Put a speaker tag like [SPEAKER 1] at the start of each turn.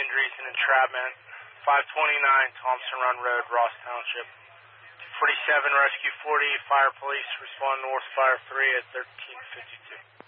[SPEAKER 1] injuries and entrapment. 529 Thompson Run Road, Ross Township. 47 Rescue 40, Fire Police respond North Fire 3 at 1352.